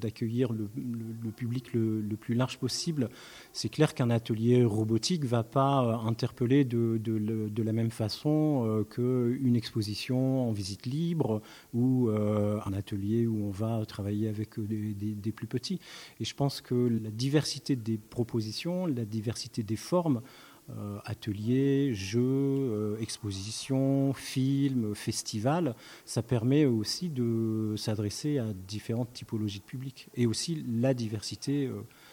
d'accueillir le public le plus large possible. C'est clair qu'un atelier robotique ne va pas interpeller de la même façon qu'une exposition en visite libre ou un atelier où on va travailler avec des plus petits. Et je pense que la diversité des propositions, la diversité des formes, ateliers, jeux, expositions, films, festivals, ça permet aussi de s'adresser à différentes typologies de public. Et aussi la diversité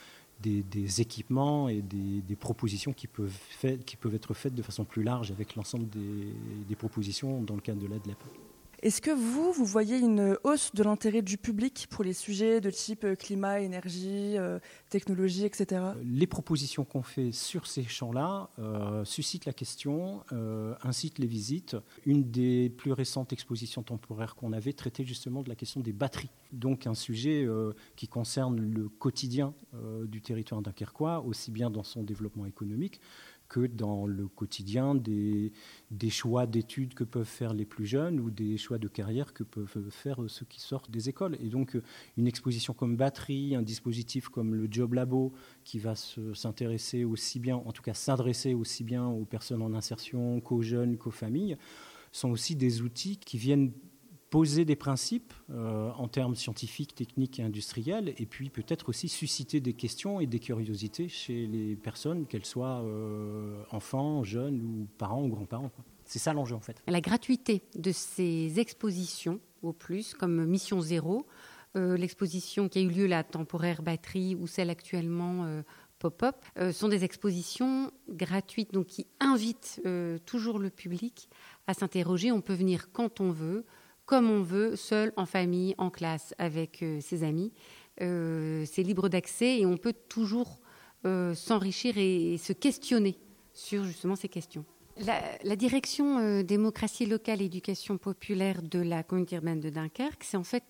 des équipements et des propositions qui peuvent être faites de façon plus large avec l'ensemble des propositions dans le cadre de l'ADLEP. Est-ce que vous voyez une hausse de l'intérêt du public pour les sujets de type climat, énergie, technologie, etc. Les propositions qu'on fait sur ces champs-là suscitent la question, incitent les visites. Une des plus récentes expositions temporaires qu'on avait traitait justement de la question des batteries. Donc un sujet qui concerne le quotidien du territoire dunkerquois, aussi bien dans son développement économique que dans le quotidien des choix d'études que peuvent faire les plus jeunes ou des choix de carrière que peuvent faire ceux qui sortent des écoles. Et donc une exposition comme batterie, un dispositif comme le Job Labo qui va s'intéresser aussi bien, en tout cas s'adresser aussi bien aux personnes en insertion qu'aux jeunes, qu'aux familles, sont aussi des outils qui viennent poser des principes en termes scientifiques, techniques et industriels, et puis peut-être aussi susciter des questions et des curiosités chez les personnes, qu'elles soient enfants, jeunes ou parents ou grands-parents. C'est ça l'enjeu en fait. La gratuité de ces expositions, au plus, comme Mission Zéro, l'exposition qui a eu lieu, la temporaire batterie, ou celle actuellement pop-up, sont des expositions gratuites, donc qui invitent toujours le public à s'interroger. On peut venir quand on veut, comme on veut, seul, en famille, en classe, avec ses amis. C'est libre d'accès et on peut toujours s'enrichir et se questionner sur justement ces questions. La direction démocratie locale et éducation populaire de la communauté urbaine de Dunkerque, c'est en fait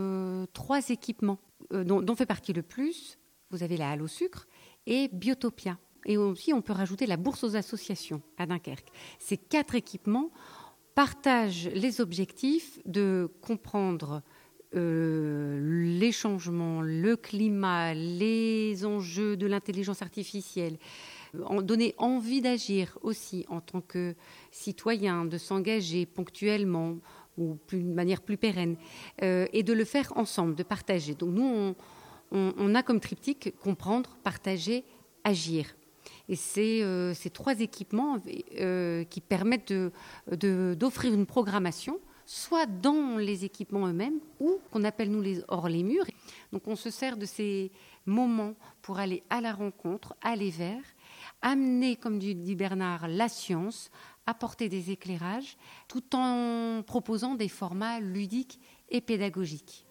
3 équipements dont fait partie le plus. Vous avez la Halle au sucre et Biotopia. Et aussi, on peut rajouter la bourse aux associations à Dunkerque. Ces 4 équipements partagent les objectifs de comprendre les changements, le climat, les enjeux de l'intelligence artificielle, donner envie d'agir aussi en tant que citoyen, de s'engager ponctuellement ou de manière plus pérenne, et de le faire ensemble, de partager. Donc nous, on a comme triptyque comprendre, partager, agir. Et c'est ces 3 équipements qui permettent d'offrir une programmation, soit dans les équipements eux-mêmes, ou qu'on appelle nous les hors les murs. Donc on se sert de ces moments pour aller à la rencontre, aller vers, amener, comme dit Bernard, la science, apporter des éclairages, tout en proposant des formats ludiques et pédagogiques.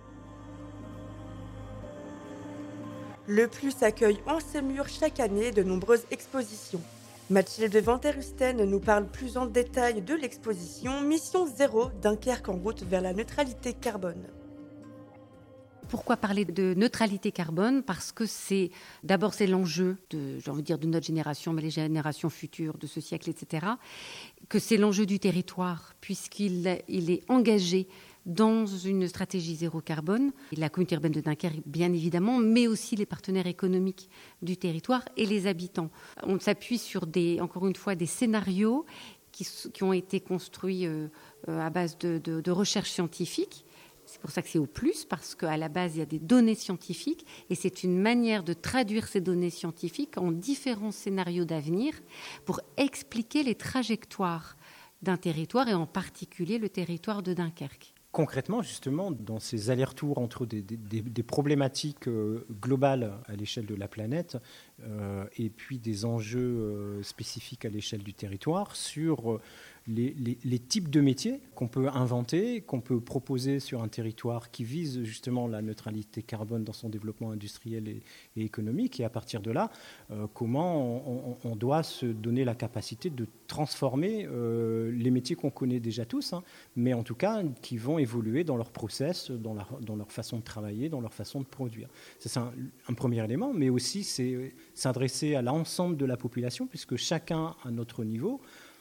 Le Plus accueille en ses murs chaque année de nombreuses expositions. Mathilde Van der Husten nous parle plus en détail de l'exposition Mission Zéro, Dunkerque en route vers la neutralité carbone. Pourquoi parler de neutralité carbone ? Parce que c'est l'enjeu de notre génération, mais les générations futures de ce siècle, etc. Que c'est l'enjeu du territoire, puisqu'il est engagé dans une stratégie zéro carbone. Et la communauté urbaine de Dunkerque, bien évidemment, mais aussi les partenaires économiques du territoire et les habitants. On s'appuie sur encore une fois, des scénarios qui ont été construits à base de recherches scientifiques. C'est pour ça que c'est au plus, parce qu'à la base, il y a des données scientifiques et c'est une manière de traduire ces données scientifiques en différents scénarios d'avenir pour expliquer les trajectoires d'un territoire et en particulier le territoire de Dunkerque. Concrètement, justement, dans ces allers-retours entre des problématiques globales à l'échelle de la planète et puis des enjeux spécifiques à l'échelle du territoire sur les types de métiers qu'on peut inventer, qu'on peut proposer sur un territoire qui vise justement la neutralité carbone dans son développement industriel et économique. Et à partir de là, comment on doit se donner la capacité de transformer les métiers qu'on connaît déjà tous, mais en tout cas qui vont évoluer dans leur process, dans leur façon de travailler, dans leur façon de produire. C'est un premier élément, mais aussi c'est s'adresser à l'ensemble de la population, puisque chacun à notre niveau,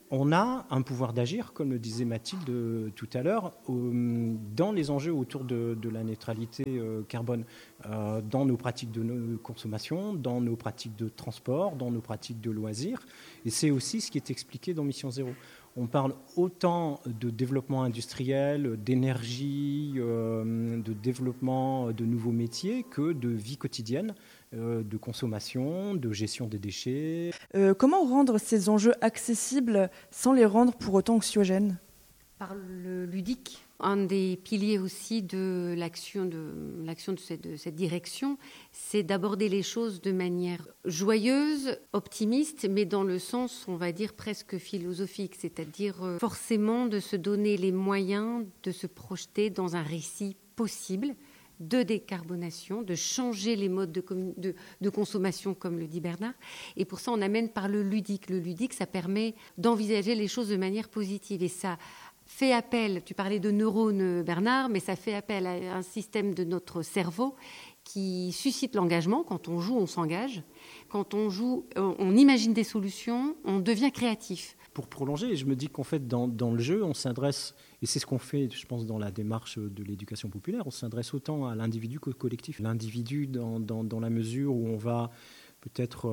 on a un pouvoir d'agir, comme le disait Mathilde tout à l'heure, dans les enjeux autour de la neutralité carbone, dans nos pratiques de consommation, dans nos pratiques de transport, dans nos pratiques de loisirs. Et c'est aussi ce qui est expliqué dans Mission Zéro. On parle autant de développement industriel, d'énergie, de développement de nouveaux métiers que de vie quotidienne, de consommation, de gestion des déchets. Comment rendre ces enjeux accessibles sans les rendre pour autant anxiogènes ? Par le ludique. Un des piliers aussi de l'action de cette direction, c'est d'aborder les choses de manière joyeuse, optimiste, mais dans le sens, on va dire, presque philosophique, c'est-à-dire forcément de se donner les moyens de se projeter dans un récit possible de décarbonation, de changer les modes de consommation, comme le dit Bernard. Et pour ça, on amène par le ludique. Le ludique, ça permet d'envisager les choses de manière positive. Et ça fait appel, tu parlais de neurones, Bernard, mais ça fait appel à un système de notre cerveau qui suscite l'engagement. Quand on joue, on s'engage. Quand on joue, on imagine des solutions, on devient créatif. Pour prolonger, je me dis qu'en fait, dans le jeu, on s'adresse, et c'est ce qu'on fait, je pense, dans la démarche de l'éducation populaire, on s'adresse autant à l'individu qu'au collectif. L'individu, dans la mesure où on va peut-être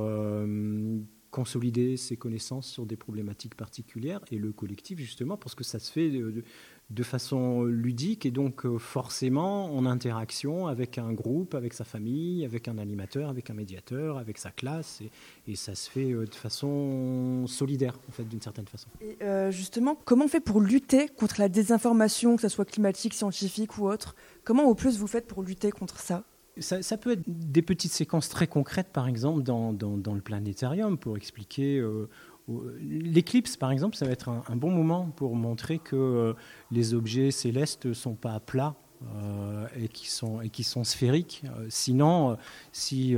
consolider ses connaissances sur des problématiques particulières, et le collectif, justement, parce que ça se fait de façon ludique et donc forcément en interaction avec un groupe, avec sa famille, avec un animateur, avec un médiateur, avec sa classe, et ça se fait de façon solidaire, en fait, d'une certaine façon. Et justement, comment on fait pour lutter contre la désinformation, que ce soit climatique, scientifique ou autre ? Comment au plus vous faites pour lutter contre ça ? Ça peut être des petites séquences très concrètes, par exemple, dans le planétarium, pour expliquer... L'éclipse, par exemple, ça va être un bon moment pour montrer que les objets célestes ne sont pas plats et qui sont sphériques. Sinon, si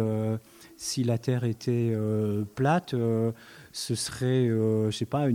la Terre était plate, ce serait, je sais pas,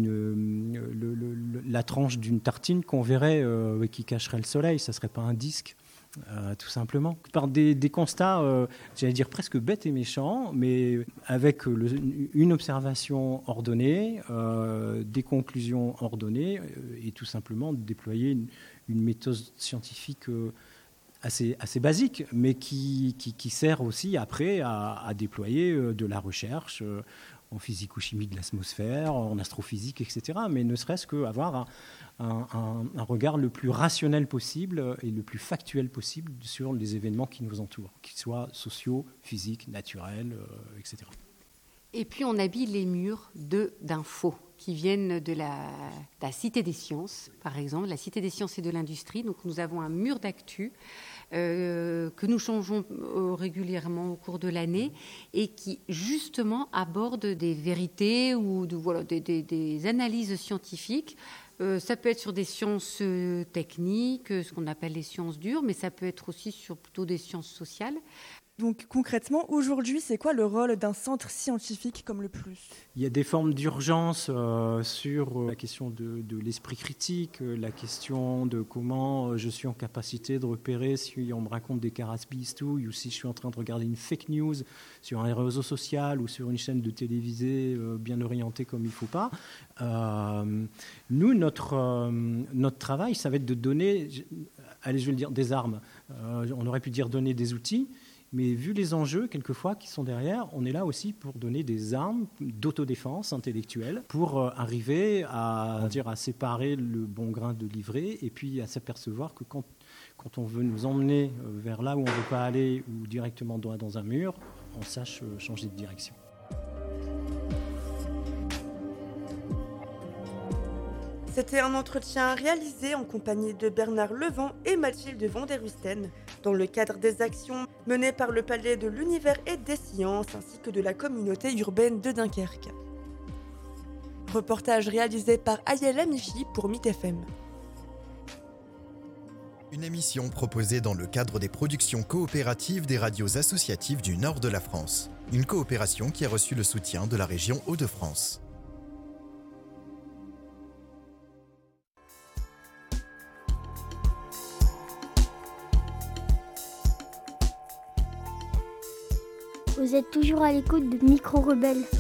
la tranche d'une tartine qu'on verrait qui cacherait le soleil. Ça ne serait pas un disque. Tout simplement. Par des constats, j'allais dire presque bêtes et méchants, mais avec une observation ordonnée, des conclusions ordonnées, et tout simplement déployer une méthode scientifique assez basique, mais qui sert aussi après à déployer de la recherche en physico-chimie de l'atmosphère, en astrophysique, etc. Mais ne serait-ce qu'avoir un regard le plus rationnel possible et le plus factuel possible sur les événements qui nous entourent, qu'ils soient sociaux, physiques, naturels, etc. Et puis on habille les murs d'infos qui viennent de la Cité des Sciences, par exemple, la Cité des Sciences et de l'Industrie. Donc nous avons un mur d'actu que nous changeons régulièrement au cours de l'année et qui justement aborde des vérités ou des analyses scientifiques. Ça peut être sur des sciences techniques, ce qu'on appelle les sciences dures, mais ça peut être aussi sur plutôt des sciences sociales. Donc concrètement, aujourd'hui, c'est quoi le rôle d'un centre scientifique comme le Plus ? Il y a des formes d'urgence sur la question de l'esprit critique, la question de comment je suis en capacité de repérer si on me raconte des carabistouilles ou si je suis en train de regarder une fake news sur un réseau social ou sur une chaîne de télévisée bien orientée comme il ne faut pas. Nous, notre travail, ça va être de donner, allez, je vais le dire, des armes. On aurait pu dire donner des outils. Mais vu les enjeux, quelquefois, qui sont derrière, on est là aussi pour donner des armes d'autodéfense intellectuelle pour arriver à séparer le bon grain de l'ivraie et puis à s'apercevoir que quand on veut nous emmener vers là où on ne veut pas aller ou directement dans un mur, on sache changer de direction. C'était un entretien réalisé en compagnie de Bernard Levent et Mathilde Van der Husten dans le cadre des actions menées par le Palais de l'Univers et des Sciences ainsi que de la communauté urbaine de Dunkerque. Reportage réalisé par Ayel Amifi pour MIT FM. Une émission proposée dans le cadre des productions coopératives des radios associatives du nord de la France. Une coopération qui a reçu le soutien de la région Hauts-de-France. Vous êtes toujours à l'écoute de Micro Rebelle.